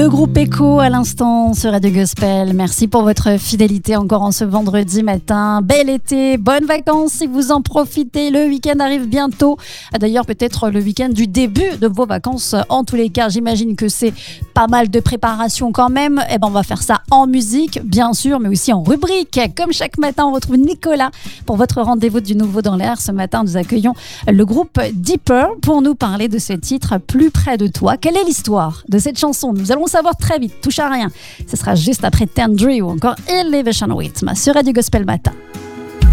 Le groupe Echo à l'instant sur Radio Gospel. Merci pour votre fidélité encore en ce vendredi matin. Bel été, bonnes vacances si vous en profitez. Le week-end arrive bientôt. D'ailleurs, peut-être le week-end du début de vos vacances. En tous les cas, j'imagine que c'est pas mal de préparation quand même. Eh ben, on va faire ça en musique, bien sûr, mais aussi en rubrique. Comme chaque matin, on retrouve Nicolas pour votre rendez-vous du nouveau dans l'air. Ce matin, nous accueillons le groupe Deeper pour nous parler de ce titre Plus près de toi. Quelle est l'histoire de cette chanson? Nous allons savoir très vite, touche à rien. Ce sera juste après Tendry ou encore Elevation Rhythm sur Radio Gospel Matin.